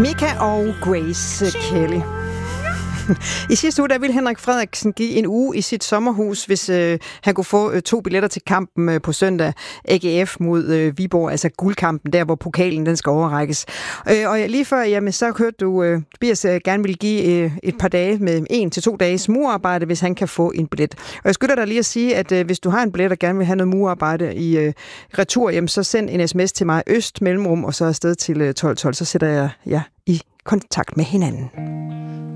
Mika og Grace Kelly. I sidste uge der ville Henrik Frederiksen give en uge i sit sommerhus, hvis han kunne få 2 billetter til kampen på søndag. AGF mod Viborg, altså guldkampen, der hvor pokalen den skal overrækkes. Og lige før, jamen, så hørte du, Tobias gerne ville give et par dage med 1 til 2 dages murarbejde, hvis han kan få en billet. Og jeg skylder dig lige at sige, at hvis du har en billet og gerne vil have noget murarbejde i retur, jamen, så send en sms til mig, Øst Mellemrum, og så afsted til 1212. Så sætter jeg jer i kontakt med hinanden.